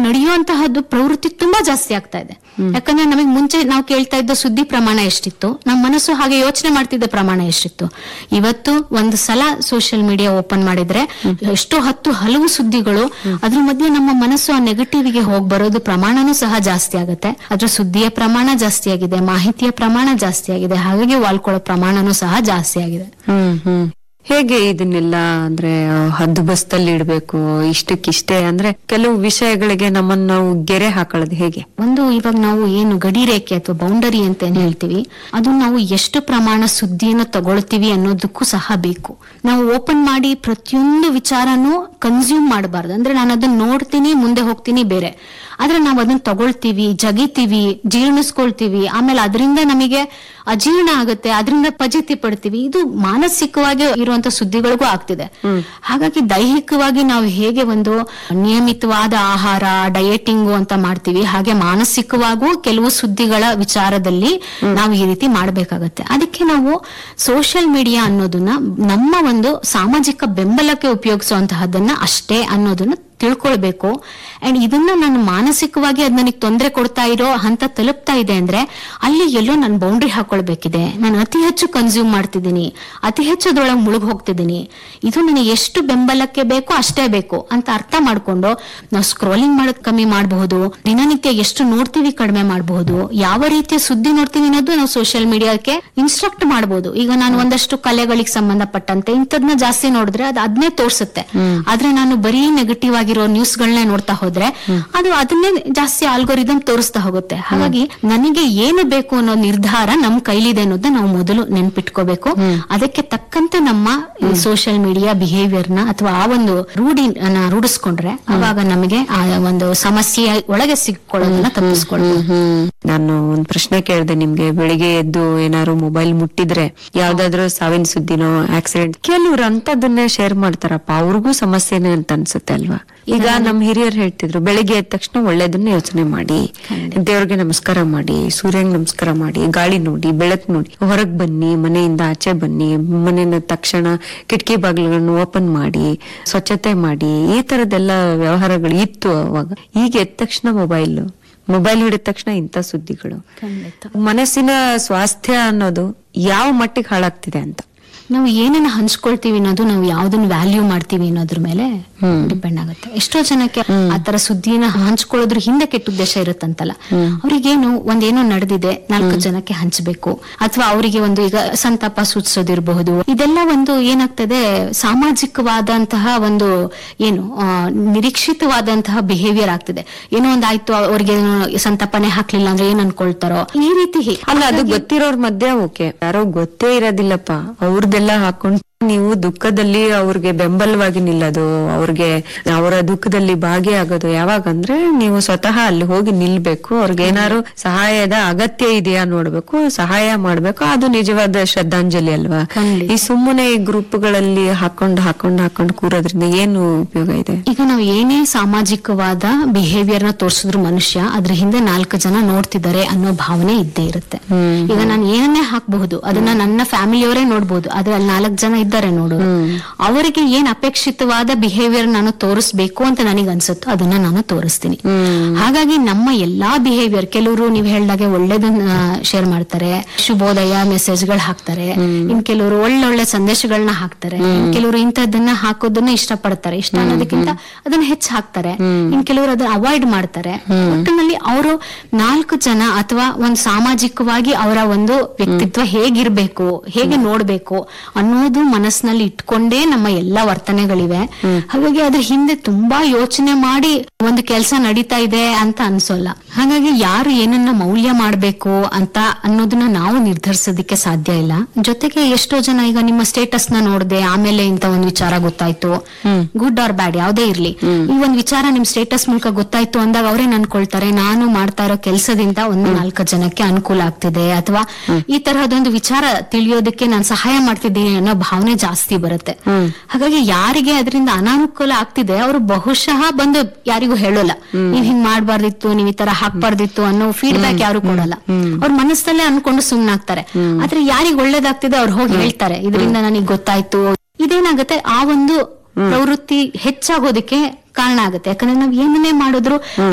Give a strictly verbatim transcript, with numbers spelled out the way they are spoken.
ನಡೆಯುವಂತಹದ್ದು ಪ್ರವೃತ್ತಿ ತುಂಬಾ ಜಾಸ್ತಿ ಆಗ್ತಾ ಇದೆ. ಯಾಕಂದ್ರೆ ನಮಗೆ ಮುಂಚೆ ನಾವು ಕೇಳ್ತಾ ಇದ್ದ ಸುದ್ದಿ ಪ್ರಮಾಣ ಎಷ್ಟಿತ್ತು, ನಮ್ಮ ಮನಸ್ಸು ಹಾಗೆ ಯೋಚನೆ ಮಾಡ್ತಿದ್ದ ಪ್ರಮಾಣ ಎಷ್ಟಿತ್ತು. ಇವತ್ತು ಒಂದು ಸಲ ಸೋಷಿಯಲ್ ಮೀಡಿಯಾ ಓಪನ್ ಮಾಡಿದ್ರೆ ಎಷ್ಟೋ ಹತ್ತು ಹಲವು ಸುದ್ದಿಗಳು, ಅದ್ರ ಮಧ್ಯೆ ನಮ್ಮ ಮನಸ್ಸು ಆ ನೆಗೆಟಿವ್ ಗೆ ಹೋಗಿ ಬರೋದು ಪ್ರಮಾಣನೂ ಸಹ ಜಾಸ್ತಿ ಆಗುತ್ತೆ. ಅದ್ರ ಸುದ್ದಿಯ ಪ್ರಮಾಣ ಜಾಸ್ತಿ ಆಗಿದೆ, ಮಾಹಿತಿಯ ಪ್ರಮಾಣ ಜಾಸ್ತಿ ಆಗಿದೆ, ಹಾಗಾಗಿ ವಾಲ್ಕೊಳ್ಳೋ ಪ್ರಮಾಣನೂ ಸಹ ಜಾಸ್ತಿ ಆಗಿದೆ. ಹ್ಮ್ ಹ್ಮ್ ಹೇಗೆ ಇದನ್ನೆಲ್ಲ ಅಂದ್ರೆ ಹದ್ದು ಬಸ್ತಲ್ಲಿ ಇಡ್ಬೇಕು, ಇಷ್ಟಕ್ಕಿಷ್ಟೇ ಅಂದ್ರೆ ಕೆಲವು ವಿಷಯಗಳಿಗೆ ನಮ್ಮನ್ನ ನಾವು ಗೆರೆ ಹಾಕೊಳ್ಳೋದು ಹೇಗೆ? ಒಂದು ಇವಾಗ ನಾವು ಏನು ಗಡಿ ರೇಖೆ ಅಥವಾ ಬೌಂಡರಿ ಅಂತ ಏನ್ ಹೇಳ್ತೀವಿ, ಅದು ನಾವು ಎಷ್ಟು ಪ್ರಮಾಣ ಸುದ್ದಿಯನ್ನು ತಗೊಳ್ತೀವಿ ಅನ್ನೋದಕ್ಕೂ ಸಹ ಬೇಕು. ನಾವು ಓಪನ್ ಮಾಡಿ ಪ್ರತಿಯೊಂದು ವಿಚಾರನೂ ಕನ್ಸ್ಯೂಮ್ ಮಾಡಬಾರ್ದು. ಅಂದ್ರೆ ನಾನು ಅದನ್ನ ನೋಡ್ತೀನಿ, ಮುಂದೆ ಹೋಗ್ತೀನಿ ಬೇರೆ. ಆದ್ರೆ ನಾವು ಅದನ್ನ ತಗೊಳ್ತೀವಿ, ಜಗಿತೀವಿ, ಜೀರ್ಣಿಸ್ಕೊಳ್ತೀವಿ, ಆಮೇಲೆ ಅದರಿಂದ ನಮಗೆ ಅಜೀರ್ಣ ಆಗುತ್ತೆ, ಅದರಿಂದ ಫಜೀತಿ ಪಡ್ತೀವಿ. ಇದು ಮಾನಸಿಕವಾಗಿ ಇರುವಂತ ಸುದ್ದಿಗಳಿಗೂ ಆಗ್ತಿದೆ. ಹಾಗಾಗಿ ದೈಹಿಕವಾಗಿ ನಾವು ಹೇಗೆ ಒಂದು ನಿಯಮಿತವಾದ ಆಹಾರ, ಡಯಟಿಂಗು ಅಂತ ಮಾಡ್ತೀವಿ, ಹಾಗೆ ಮಾನಸಿಕವಾಗೂ ಕೆಲವು ಸುದ್ದಿಗಳ ವಿಚಾರದಲ್ಲಿ ನಾವು ಈ ರೀತಿ ಮಾಡ್ಬೇಕಾಗತ್ತೆ. ಅದಕ್ಕೆ ನಾವು ಸೋಷಿಯಲ್ ಮೀಡಿಯಾ ಅನ್ನೋದನ್ನ ನಮ್ಮ ಒಂದು ಸಾಮಾಜಿಕ ಬೆಂಬಲಕ್ಕೆ ಉಪಯೋಗಿಸುವಂತಹದನ್ನ ಅಷ್ಟೇ ಅನ್ನೋದನ್ನ ತಿಳ್ಕೊಳ್ಬೇಕು. ಅಂಡ್ ಇದನ್ನ ನಾನು ಮಾನಸಿಕವಾಗಿ ಅದ್ ನನಗೆ ತೊಂದರೆ ಕೊಡ್ತಾ ಇರೋ ಹಂತ ತಲುಪ್ತಾ ಇದೆ ಅಂದ್ರೆ ಅಲ್ಲಿ ಎಲ್ಲೋ ನಾನು ಬೌಂಡ್ರಿ ಹಾಕೊಳ್ಬೇಕಿದೆ. ನಾನು ಅತಿ ಹೆಚ್ಚು ಕನ್ಸ್ಯೂಮ್ ಮಾಡ್ತಿದ್ದೀನಿ, ಅತಿ ಹೆಚ್ಚು ಅದ್ರೊಳಗೆ ಮುಳುಗ್ ಹೋಗ್ತಿದ್ದೀನಿ, ಇದು ನನಗೆ ಎಷ್ಟು ಬೆಂಬಲಕ್ಕೆ ಬೇಕೋ ಅಷ್ಟೇ ಬೇಕು ಅಂತ ಅರ್ಥ ಮಾಡ್ಕೊಂಡು ನಾವು ಸ್ಕ್ರೋಲಿಂಗ್ ಮಾಡೋದ್ ಕಮ್ಮಿ ಮಾಡಬಹುದು, ದಿನನಿತ್ಯ ಎಷ್ಟು ನೋಡ್ತೀವಿ ಕಡಿಮೆ ಮಾಡಬಹುದು, ಯಾವ ರೀತಿಯ ಸುದ್ದಿ ನೋಡ್ತೀವಿ ಅನ್ನೋದು ನಾವು ಸೋಷಿಯಲ್ ಮೀಡಿಯಾಕ್ಕೆ ಇನ್ಸ್ಟ್ರಕ್ಟ್ ಮಾಡಬಹುದು. ಈಗ ನಾನು ಒಂದಷ್ಟು ಕಲೆಗಳಿಗೆ ಸಂಬಂಧಪಟ್ಟಂತೆ ಇಂಥದ್ನ ಜಾಸ್ತಿ ನೋಡಿದ್ರೆ ಅದು ಅದನ್ನೇ ತೋರ್ಸುತ್ತೆ. ಆದ್ರೆ ನಾನು ಬರೀ ನೆಗೆಟಿವ್ ಆಗಿರೋ ನ್ಯೂಸ್ ಗಳನ್ನೇ ನೋಡ್ತಾ ಹೋದ್ರೆ ಅದು ಅದನ್ನೇ ಜಾಸ್ತಿ ಆಲ್ಗೋರಿದಮ್ ತೋರಿಸ್ತಾ ಹೋಗುತ್ತೆ. ಹಾಗಾಗಿ ನನಗೆ ಏನು ಬೇಕು ಅನ್ನೋ ನಿರ್ಧಾರ ನಮ್ ಕೈಲಿದೆ ಅನ್ನೋದನ್ನ ನಾವು ಮೊದಲು ನೆನ್ಪಿಟ್ಕೋಬೇಕು. ಅದಕ್ಕೆ ತಕ್ಕಂತೆ ನಮ್ಮ ಸೋಷಿಯಲ್ ಮೀಡಿಯಾ ಬಿಹೇವಿಯರ್ ನ ಅಥವಾ ಆ ಒಂದು ರೂಢಿ ರೂಢಿಸ್ಕೊಂಡ್ರೆ ಅವಾಗ ನಮಗೆ ಆ ಒಂದು ಸಮಸ್ಯೆ ಒಳಗೆ ಸಿಕ್ಕೊಳ್ಳೋದನ್ನ ತಪ್ಪಿಸ್ಕೊಳ್ಬಹುದು. ನಾನು ಒಂದ್ ಪ್ರಶ್ನೆ ಕೇಳಿದೆ ನಿಮ್ಗೆ, ಬೆಳಿಗ್ಗೆ ಎದ್ದು ಏನಾದ್ರು ಮೊಬೈಲ್ ಮುಟ್ಟಿದ್ರೆ ಯಾವ್ದಾದ್ರು ಸಾವಿನ ಸುದ್ದಿನೋ ಆಕ್ಸಿಡೆಂಟ್, ಕೆಲವ್ರು ಅಂತದನ್ನೇ ಶೇರ್ ಮಾಡ್ತಾರಪ್ಪ, ಅವ್ರಿಗೂ ಸಮಸ್ಯೆನೆ ಅಂತ ಅನ್ಸುತ್ತೆ ಅಲ್ವಾ? ಈಗ ನಮ್ ಹಿರಿಯರು ಹೇಳ್ತಿದ್ರು, ಬೆಳಿಗ್ಗೆ ಎದ್ದ ತಕ್ಷಣ ಒಳ್ಳೇದನ್ನ ಯೋಚನೆ ಮಾಡಿ, ದೇವ್ರಿಗೆ ನಮಸ್ಕಾರ ಮಾಡಿ, ಸೂರ್ಯಂಗ್ ನಮಸ್ಕಾರ ಮಾಡಿ, ಗಾಳಿ ನೋಡಿ, ಬೆಳಕು ನೋಡಿ, ಹೊರಗ್ ಬನ್ನಿ, ಮನೆಯಿಂದ ಆಚೆ ಬನ್ನಿ, ಮನೆಯ ತಕ್ಷಣ ಕಿಟಕಿ ಬಾಗಿಲುಗಳನ್ನು ಓಪನ್ ಮಾಡಿ, ಸ್ವಚ್ಛತೆ ಮಾಡಿ, ಈ ತರದೆಲ್ಲ ವ್ಯವಹಾರಗಳು ಇತ್ತು ಅವಾಗ. ಈಗ ಎದ್ದ ತಕ್ಷಣ ಮೊಬೈಲ್ ಮೊಬೈಲ್ ಹಿಡಿದ ತಕ್ಷಣ ಇಂಥ ಸುದ್ದಿಗಳು. ಮನಸ್ಸಿನ ಸ್ವಾಸ್ಥ್ಯ ಅನ್ನೋದು ಯಾವ ಮಟ್ಟಿಗೆ ಹಾಳಾಗ್ತಿದೆ ಅಂತ ನಾವು ಏನನ್ನ ಹಂಚ್ಕೊಳ್ತೀವಿ ಅನ್ನೋದು, ನಾವು ಯಾವ್ದನ್ನ ವ್ಯಾಲ್ಯೂ ಮಾಡ್ತೀವಿ ಅನ್ನೋದ್ರ ಮೇಲೆ ಡಿಪೆಂಡ್ ಆಗುತ್ತೆ. ಎಷ್ಟೋ ಜನಕ್ಕೆ ಆತರ ಸುದ್ದಿನ ಹಂಚ್ಕೊಳ್ಳೋದ್ರ ಹಿಂದೆ ಕೆಟ್ಟ ಉದ್ದೇಶ ಇರುತ್ತಂತಲ್ಲ. ಅವ್ರಿಗೇನು ಒಂದೇನೋ ನಡೆದಿದೆ, ನಾಲ್ಕು ಜನಕ್ಕೆ ಹಂಚಬೇಕು, ಅಥವಾ ಅವರಿಗೆ ಒಂದು ಈಗ ಸಂತಾಪ ಸೂಚಿಸೋದಿರಬಹುದು. ಇದೆಲ್ಲ ಒಂದು ಏನಾಗ್ತದೆ, ಸಾಮಾಜಿಕವಾದಂತಹ ಒಂದು ಏನು ನಿರೀಕ್ಷಿತವಾದಂತಹ ಬಿಹೇವಿಯರ್ ಆಗ್ತದೆ. ಏನೋ ಒಂದ್ ಆಯ್ತು, ಅವ್ರಿಗೆ ಸಂತಾಪನೆ ಹಾಕ್ಲಿಲ್ಲ ಅಂದ್ರೆ ಏನ್ ಅನ್ಕೊಳ್ತಾರೋ ಈ ರೀತಿ. ಅಲ್ಲ, ಅದು ಗೊತ್ತಿರೋರ್ ಮಧ್ಯೆ ಓಕೆ, ಯಾರೋ ಗೊತ್ತೇ ಇರೋದಿಲ್ಲಪ್ಪ ಅವ್ರದ್ದೆಲ್ಲ ಹಾಕೊಂಡು ನೀವು ದುಃಖದಲ್ಲಿ ಅವ್ರಿಗೆ ಬೆಂಬಲವಾಗಿ ನಿಲ್ಲೋದು, ಅವ್ರಿಗೆ ಅವರ ದುಃಖದಲ್ಲಿ ಭಾಗಿಯಾಗೋದು ಯಾವಾಗಂದ್ರೆ ನೀವು ಸ್ವತಃ ಅಲ್ಲಿ ಹೋಗಿ ನಿಲ್ಬೇಕು, ಅವ್ರಿಗೆ ಏನಾದ್ರು ಸಹಾಯದ ಅಗತ್ಯ ಇದೆಯಾ ನೋಡ್ಬೇಕು, ಸಹಾಯ ಮಾಡ್ಬೇಕು. ಅದು ನಿಜವಾದ ಶ್ರದ್ಧಾಂಜಲಿ ಅಲ್ವಾ? ಈ ಸುಮ್ಮನೆ ಈ ಗ್ರೂಪ್ಗಳಲ್ಲಿ ಹಾಕೊಂಡ್ ಹಾಕೊಂಡ್ ಹಾಕೊಂಡ್ ಕೂರೋದ್ರಿಂದ ಏನು ಉಪಯೋಗ ಇದೆ? ಈಗ ನಾವು ಏನೇ ಸಾಮಾಜಿಕವಾದ ಬಿಹೇವಿಯರ್ ನ ತೋರ್ಸಿದ್ರು ಮನುಷ್ಯ ಅದ್ರ ಹಿಂದೆ ನಾಲ್ಕು ಜನ ನೋಡ್ತಿದ್ದಾರೆ ಅನ್ನೋ ಭಾವನೆ ಇದ್ದೇ ಇರುತ್ತೆ. ಈಗ ನಾನು ಏನನ್ನೇ ಹಾಕಬಹುದು, ಅದನ್ನ ನನ್ನ ಫ್ಯಾಮಿಲಿಯವರೇ ನೋಡ್ಬೋದು, ಆದ್ರೆ ಅಲ್ಲಿ ನಾಲ್ಕು ಜನ ಇದ್ದಾರೆ ನೋಡು, ಅವರಿಗೆ ಏನ್ ಅಪೇಕ್ಷಿತವಾದ ಬಿಹೇವಿಯರ್ ನಾನು ತೋರಿಸ್ಬೇಕು ಅಂತ ನನಗೆ ಅನ್ಸುತ್ತೋ ಅದನ್ನ ನಾನು ತೋರಿಸ್ತೀನಿ. ಹಾಗಾಗಿ ನಮ್ಮ ಎಲ್ಲಾ ಬಿಹೇವಿಯರ್, ಕೆಲವರು ನೀವು ಹೇಳ್ದಾಗೆ ಒಳ್ಳೇದನ್ನ ಶೇರ್ ಮಾಡ್ತಾರೆ, ಶುಭೋದಯ ಮೆಸೇಜ್ ಗಳು ಹಾಕ್ತಾರೆ, ಇನ್ ಕೆಲವರು ಒಳ್ಳೊಳ್ಳೆ ಸಂದೇಶಗಳನ್ನ ಹಾಕ್ತಾರೆ, ಕೆಲವರು ಇಂಥದ್ದನ್ನ ಹಾಕೋದನ್ನ ಇಷ್ಟಪಡ್ತಾರೆ, ಇಷ್ಟ ಅನ್ನೋದಕ್ಕಿಂತ ಅದನ್ನ ಹೆಚ್ಚು ಹಾಕ್ತಾರೆ, ಇನ್ ಕೆಲವರು ಅದನ್ನ ಅವಾಯ್ಡ್ ಮಾಡ್ತಾರೆ. ಒಟ್ಟಿನಲ್ಲಿ ಅವರು ನಾಲ್ಕು ಜನ ಅಥವಾ ಒಂದು ಸಾಮಾಜಿಕವಾಗಿ ಅವರ ಒಂದು ವ್ಯಕ್ತಿತ್ವ ಹೇಗಿರ್ಬೇಕು, ಹೇಗೆ ನೋಡ್ಬೇಕು ಅನ್ನೋದು ಮನಸ್ಸಿನಲ್ಲಿ ಇಟ್ಕೊಂಡೇ ನಮ್ಮ ಎಲ್ಲಾ ವರ್ತನೆಗಳಿವೆ. ಹಾಗಾಗಿ ಅದ್ರ ಹಿಂದೆ ತುಂಬಾ ಯೋಚನೆ ಮಾಡಿ ಒಂದು ಕೆಲಸ ನಡೀತಾ ಇದೆ ಅಂತ ಅನ್ಸೋಲ್ಲ. ಹಾಗಾಗಿ ಯಾರು ಏನನ್ನ ಮೌಲ್ಯ ಮಾಡ್ಬೇಕು ಅಂತ ಅನ್ನೋದನ್ನ ನಾವು ನಿರ್ಧರಿಸೋದಕ್ಕೆ ಸಾಧ್ಯ ಇಲ್ಲ. ಜೊತೆಗೆ ಎಷ್ಟೋ ಜನ ಈಗ ನಿಮ್ಮ ಸ್ಟೇಟಸ್ ನ ನೋಡ್ದೆ ಆಮೇಲೆ ಇಂತ ಒಂದ್ ವಿಚಾರ ಗೊತ್ತಾಯ್ತು, ಗುಡ್ ಆರ್ ಬ್ಯಾಡ್ ಯಾವ್ದೇ ಇರ್ಲಿ, ಈ ಒಂದ್ ವಿಚಾರ ನಿಮ್ ಸ್ಟೇಟಸ್ ಮೂಲಕ ಗೊತ್ತಾಯ್ತು ಅಂದಾಗ ಅವ್ರೇನ್ ಅನ್ಕೊಳ್ತಾರೆ, ನಾನು ಮಾಡ್ತಾ ಇರೋ ಕೆಲಸದಿಂದ ಒಂದು ನಾಲ್ಕು ಜನಕ್ಕೆ ಅನುಕೂಲ ಆಗ್ತಿದೆ ಅಥವಾ ಈ ತರಹದೊಂದು ವಿಚಾರ ತಿಳಿಯೋದಕ್ಕೆ ನಾನು ಸಹಾಯ ಮಾಡ್ತಿದ್ದೀನಿ ಅನ್ನೋ ಭಾವನೆ ಜಾಸ್ತಿ ಬರುತ್ತೆ. ಹಾಗಾಗಿ ಯಾರಿಗೆ ಅದರಿಂದ ಅನಾನುಕೂಲ ಆಗ್ತಿದೆ ಅವರು ಬಹುಶಃ ಬಂದು ಯಾರಿಗೂ ಹೇಳೋಲ್ಲ, ನೀವ್ ಹಿಂಗ್ ಮಾಡ್ಬಾರ್ದಿತ್ತು, ನೀವ್ ಈ ತರ ಹಾಕ್ಬಾರ್ದಿತ್ತು ಅನ್ನೋ ಫೀಡ್ಬ್ಯಾಕ್ ಯಾರು ಕೊಡಲ್ಲ. ಅವ್ರ ಮನಸ್ಸಲ್ಲೇ ಅನ್ಕೊಂಡು ಸುಮ್ನಾಗ್ತಾರೆ. ಆದ್ರೆ ಯಾರಿಗ್ ಒಳ್ಳೇದಾಗ್ತಿದೆ ಅವ್ರು ಹೋಗಿ ಹೇಳ್ತಾರೆ, ಇದರಿಂದ ನನಗ್ ಗೊತ್ತಾಯ್ತು. ಇದೇನಾಗುತ್ತೆ, ಆ ಒಂದು ಪ್ರವೃತ್ತಿ ಹೆಚ್ಚಾಗೋದಕ್ಕೆ ಕಾರಣ ಆಗುತ್ತೆ. ಯಾಕಂದ್ರೆ ನಾವ್ ಏನನ್ನೇ ಮಾಡಿದ್ರು